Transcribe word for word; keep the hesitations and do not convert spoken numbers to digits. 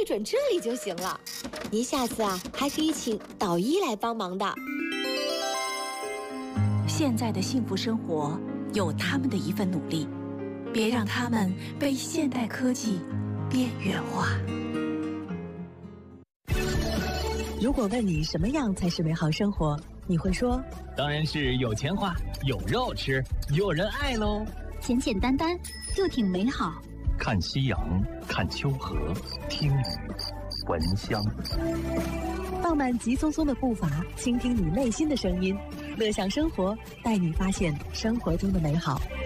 准这里就行了。您下次啊，还可以请导医来帮忙的。 现在的幸福生活有他们的一份努力，别让他们被现代科技边缘化。 如果问你什么样才是美好生活，你会说， 当然是有钱花，有肉吃，有人爱喽。 简简单单，又挺美好。 看夕阳，看秋荷，听雨，闻香。 放慢急匆匆的步伐，倾听你内心的声音，乐享生活，带你发现生活中的美好。